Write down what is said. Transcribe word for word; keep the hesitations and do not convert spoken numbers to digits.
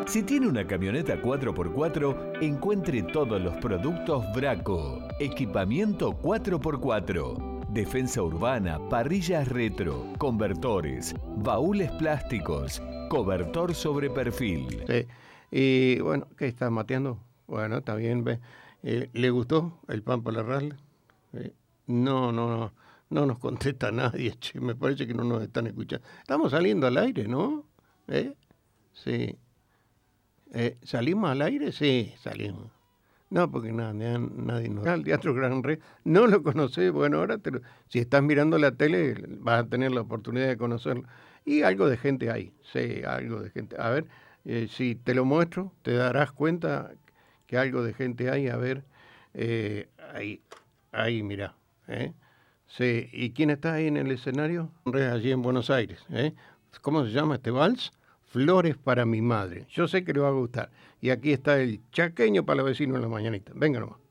Si tiene una camioneta cuatro por cuatro, encuentre todos los productos Braco. Equipamiento cuatro por cuatro. Defensa urbana, parrillas retro, convertores, baúles plásticos, cobertor sobre perfil. Sí. Y bueno, ¿qué está mateando? Bueno, está bien. Ve. Eh, ¿Le gustó el pan para la rasla? Eh, no, no, no. No nos contesta nadie, che. Me parece que no nos están escuchando. Estamos saliendo al aire, ¿no? ¿Eh? Sí. Eh, ¿Salimos al aire? Sí, salimos. No, porque nada, nadie nos... El Teatro Gran Rex, no lo conocés, bueno, ahora te lo... si estás mirando la tele vas a tener la oportunidad de conocerlo. Y algo de gente hay, sí, algo de gente. A ver, eh, si te lo muestro, te darás cuenta que algo de gente hay. A ver, eh, ahí, ahí, mirá. ¿eh? Sí, ¿y quién está ahí en el escenario? Allí en Buenos Aires. ¿eh? ¿Cómo se llama este vals? Flores para mi madre. Yo sé que le va a gustar. Y aquí está el chaqueño para los vecinos en la mañanita. Venga nomás.